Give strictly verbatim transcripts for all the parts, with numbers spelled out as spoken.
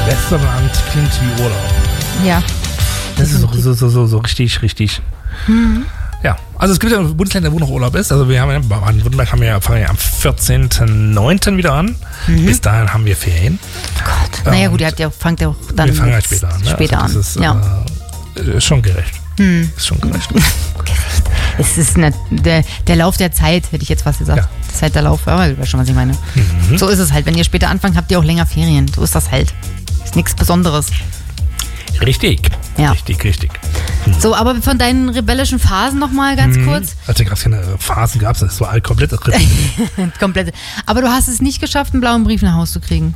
Westerland klingt wie Urlaub. Ja. Das ist so, so, so, so, so richtig, richtig. Mhm. Ja, also es gibt ja Bundesländer, wo noch Urlaub ist. Also wir haben ja, Baden-Württemberg haben wir ja, fangen ja am vierzehnten neunten wieder an. Mhm. Bis dahin haben wir Ferien. Gott. Naja gut, ihr habt ja, fangt ja auch dann wir fangen halt später an. Später ja. Also an. Das ist, ja. äh, ist schon gerecht. Hm. Ist schon gerecht. Gerecht. Es ist eine, der, der Lauf der Zeit, hätte ich jetzt fast gesagt. Ja. Zeit der Lauf, aber du weißt schon, was ich meine. Mhm. So ist es halt. Wenn ihr später anfangt, habt ihr auch länger Ferien. So ist das halt. Ist nichts Besonderes. Richtig. Ja. Richtig, richtig. Mhm. So, aber von deinen rebellischen Phasen nochmal ganz mhm. kurz. Also gerade keine Phasen gab es, das war halt komplett komplett. Aber du hast es nicht geschafft, einen blauen Brief nach Hause zu kriegen.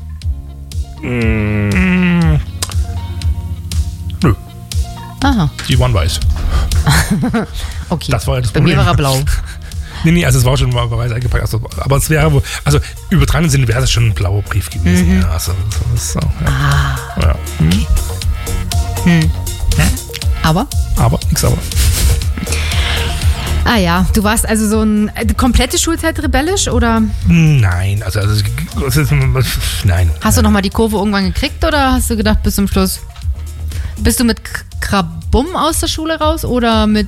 Mhm. Nö. Aha. Die waren weiß. Okay. Das war ja das Bei Problem. mir war er blau. Nee, nee, also es war schon mal weiß eingepackt. Also, aber es wäre wohl, also übertragen Sinne wäre es schon ein blauer Brief gewesen. Mhm. Ja, also, das ist so, ja. Ah. Ja. Hm. Hm. Aber? Aber, nix aber. Ah ja, du warst also so ein äh, komplette Schulzeit rebellisch oder? Nein, also, also das ist, nein. Hast du nochmal die Kurve irgendwann gekriegt oder hast du gedacht bis zum Schluss? Bist du mit Krabum aus der Schule raus oder mit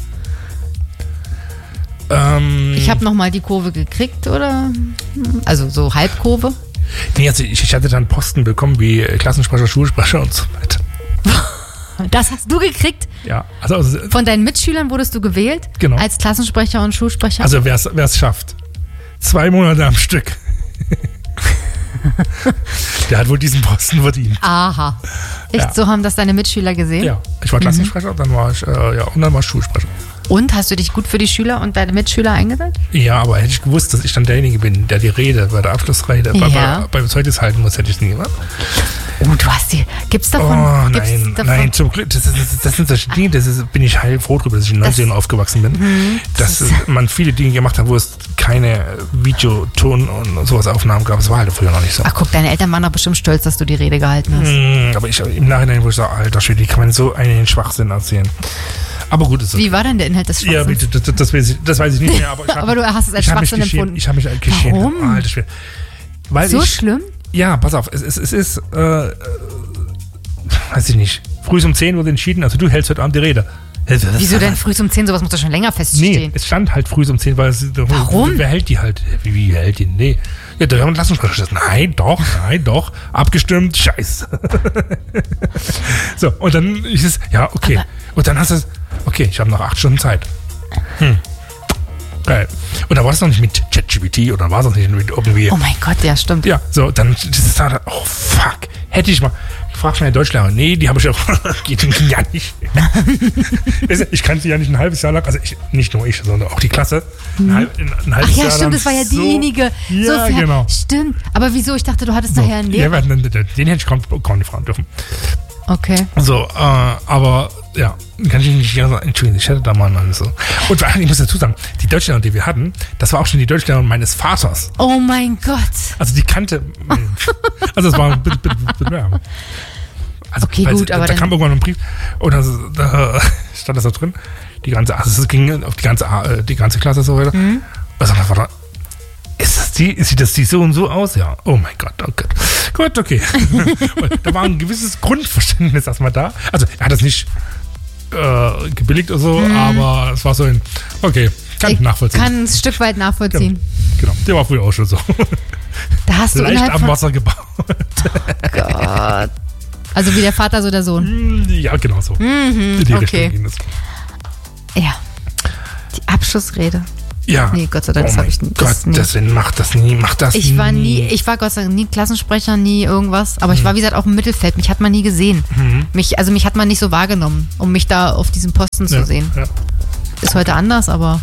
ähm, ich habe nochmal die Kurve gekriegt oder? Also so Halbkurve? Nee, also ich, ich hatte dann Posten bekommen wie Klassensprecher, Schulsprecher und so weiter. Das hast du gekriegt? Ja. Also, also von deinen Mitschülern wurdest du gewählt? Genau. Als Klassensprecher und Schulsprecher? Also wer es schafft. Zwei Monate am Stück. Der hat wohl diesen Posten verdient. Aha. Echt, ja. So haben das deine Mitschüler gesehen? Ja. Ich war Klassensprecher, mhm. dann war ich, äh, ja, und dann war ich Schulsprecher. Und, hast du dich gut für die Schüler und deine Mitschüler eingesetzt? Ja, aber hätte ich gewusst, dass ich dann derjenige bin, der die Rede bei der Abschlussrede ja. bei, beim Zeugnis halten muss, hätte ich es nie gemacht. Oh, du hast die. Gibt's davon? Oh, gibt's nein, davon? nein, zum Glück. Das, ist, das sind solche Dinge, das ist, bin ich heilfroh drüber, dass ich in den neunzigern aufgewachsen bin. Mh, dass das man viele Dinge gemacht hat, wo es keine Videoton und sowas Aufnahmen gab. Das war halt früher noch nicht so. Ach guck, deine Eltern waren doch bestimmt stolz, dass du die Rede gehalten hast. Mmh, aber ich im Nachhinein, wo ich sage, alter Schwede, wie kann man so einen Schwachsinn erzählen? Aber gut, ist okay. Wie war denn der Inhalt des Schwachsinns? Ja, bitte, das, das, weiß ich, das weiß ich nicht mehr. Aber, ich hab, aber du hast es als Schwachsinn empfunden. Ich habe mich geschämt. Warum? Alter Schwede. Weil so ich, schlimm? Ja, pass auf, es, es, es ist, äh, weiß ich nicht, früh um zehn wurde entschieden, also du hältst heute Abend die Rede. Das Wieso denn früh um zehn? Sowas muss doch schon länger feststehen. Nee, es stand halt früh um zehn, weil es, warum? Wer hält die halt? Wie, wie hält die? Nee. Ja, da haben wir Klassensprecher. Nein, doch, nein, doch. Abgestimmt, scheiße. So, und dann ist es, ja, okay. Aber und dann hast du es, okay, ich habe noch acht Stunden Zeit. Hm. Geil. Und da war es noch nicht mit ChatGPT oder war es noch nicht mit irgendwie. Oh mein Gott, ja, stimmt. Ja, so, dann ist es da, oh fuck, hätte ich mal. Ich frage schon den Deutschlehrer, nee, die habe ich auch, geht ja nicht. Ich kann sie ja nicht ein halbes Jahr lang, also ich, nicht nur ich, sondern auch die Klasse. Ein, halb, ein halbes Ach ja, Jahr stimmt, das war ja so, diejenige. Ja, so genau. Stimmt, aber wieso? Ich dachte, du hattest so, nachher einen Lehrer. Ja, den, den, den hätte ich kaum, kaum nicht fragen dürfen. Okay. So, äh, aber ja, kann ich nicht sagen, entschuldigen, ich hätte da mal einen so. Und ich muss dazu sagen, die Deutschlehrerin, die wir hatten, das war auch schon die Deutschlehrerin meines Vaters. Oh mein Gott. Also die kannte, also es war, bitte, bitte, bitte, ja. Also, okay, gut, da, aber da kam irgendwann ein Brief und da, da stand das da drin, die ganze, also es ging auf die ganze, die ganze Klasse so weiter. Mhm. Also mein Vater, ist das die, sieht das die so und so aus? Ja, oh mein Gott, oh Gott. Gut, okay. Da war ein gewisses Grundverständnis erstmal da. Also er hat das nicht äh, gebilligt oder so, mhm. aber es war so ein, okay, kann ich nachvollziehen. Kann ein Stück weit nachvollziehen. Genau, genau. Der war früher auch schon so. Da hast du leicht am Wasser gebaut. Oh Gott. Also wie der Vater, so der Sohn. Ja, genau so. Mhm, in die okay. Richtung ging es. Ja. Die Abschlussrede. Ja. Nee, Gott sei Dank, oh das habe ich Gott, das nie. Deswegen macht das nie, macht das ich nie. war nie, ich war Gott sei Dank nie Klassensprecher, nie irgendwas, aber mhm. ich war wie gesagt auch im Mittelfeld, mich hat man nie gesehen. Mhm. Mich, also mich hat man nicht so wahrgenommen, um mich da auf diesem Posten ja, zu sehen. Ja. Ist heute anders, aber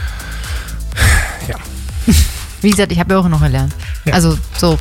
ja. Wie gesagt, ich habe ja auch noch gelernt. Ja. Also so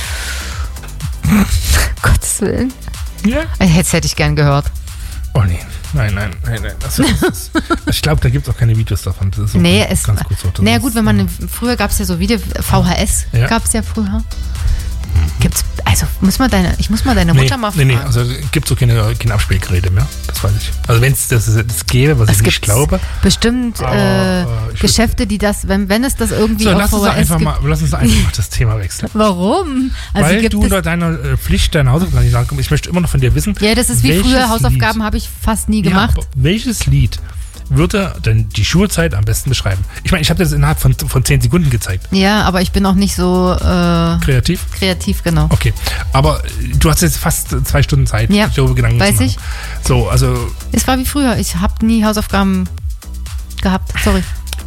Gottes Willen. Ja. Jetzt hätte ich gern gehört. Oh nee, nein, nein, nein, nein. Das ist, das ist, ich glaube, da gibt es auch keine Videos davon. Das ist so nee, ganz, es, ganz kurz so. Naja gut, wenn man, früher gab es ja so Video, V H S ja. gab es ja früher. Gibt's, also muss man deine, ich muss mal deine Mutter nee, mal fragen. Nee, nee, also gibt es so keine, keine Abspielgeräte mehr, das weiß ich. Also wenn es das, das gäbe, was es ich nicht gibt glaube. bestimmt aber, äh, äh, Geschäfte, die das, wenn, wenn es das irgendwie so, auf lass uns V H S einfach gibt. mal, lass uns einfach mal das Thema wechseln. Warum? Also Weil gibt du es, unter deiner äh, Pflicht deine Hausaufgaben nicht nachkommst. Ich möchte immer noch von dir wissen. ja, das ist wie welches früher, Hausaufgaben Lied, habe ich fast nie ja, gemacht. aber welches Lied würde denn die Schulzeit am besten beschreiben? Ich meine, ich habe dir das innerhalb von, von zehn Sekunden gezeigt. Ja, aber ich bin auch nicht so äh, Kreativ? kreativ, genau. Okay, aber äh, du hast jetzt fast zwei Stunden Zeit, Ja, dich darüber Gedanken weiß zu machen. ich. So, also Es war wie früher. Ich habe nie Hausaufgaben gehabt. Sorry.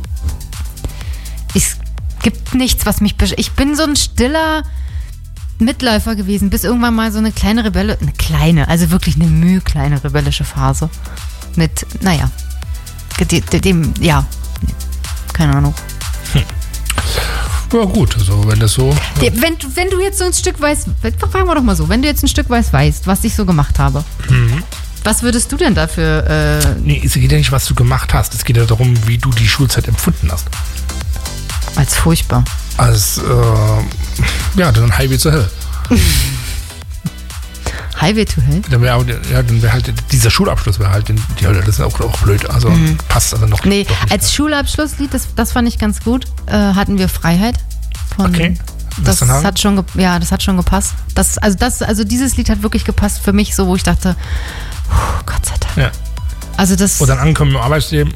Es gibt nichts, was mich... besch- Ich bin so ein stiller Mitläufer gewesen, bis irgendwann mal so eine kleine Rebelle... Eine kleine, also wirklich eine müh kleine rebellische Phase. Mit, naja, de- de- dem, ja, keine Ahnung. ja gut, also wenn das so... De- Wenn, du- wenn du jetzt so ein Stück weißt, fragen wir doch mal so, wenn du jetzt ein Stück weißt, weißt, was ich so gemacht habe, Mhm. was würdest du denn dafür... Äh, Nee, es geht ja nicht, was du gemacht hast. Es geht ja darum, wie du die Schulzeit empfunden hast. als furchtbar. Als, äh, ja, dann Highway zur Hölle. Highway to Hell? Dann wäre ja, dann wär halt dieser Schulabschluss wäre halt in die Hölle. Das ist auch, auch blöd. Also passt also noch. Nee, doch nicht als mehr. Schulabschlusslied, das, das fand ich ganz gut, äh, hatten wir Freiheit. Von, Okay. Das Westernhagen? hat schon, ge- ja, das hat schon gepasst. Das, also, das, also dieses Lied hat wirklich gepasst für mich, so wo ich dachte, puh, Gott sei Dank. Ja. Also das. Und dann ankommen im Arbeitsleben.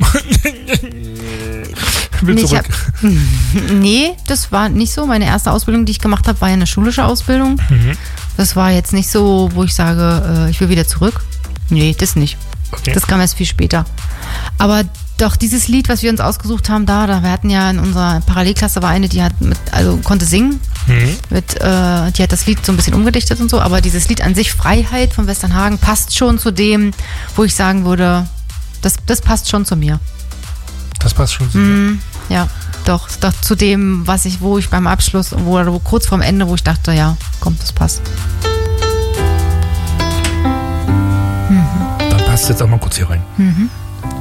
Will Nee, ich zurück. hab, nee, das war nicht so. Meine erste Ausbildung, die ich gemacht habe, war ja eine schulische Ausbildung. Mhm. Das war jetzt nicht so, wo ich sage, äh, ich will wieder zurück. Nee, das nicht. Okay. Das kam erst viel später. Aber doch, dieses Lied, was wir uns ausgesucht haben, da, da wir hatten ja in unserer Parallelklasse war eine, die hat mit, also konnte singen. Mhm. Mit, äh, die hat das Lied so ein bisschen umgedichtet und so, aber dieses Lied an sich, Freiheit von Westernhagen, passt schon zu dem, wo ich sagen würde, das, das passt schon zu mir. Das passt schon. Mm, ja, doch, doch zu dem, was ich, wo ich beim Abschluss, wo, wo kurz vorm Ende, wo ich dachte, ja, komm, das passt. Dann passt jetzt auch mal kurz hier rein. Mhm.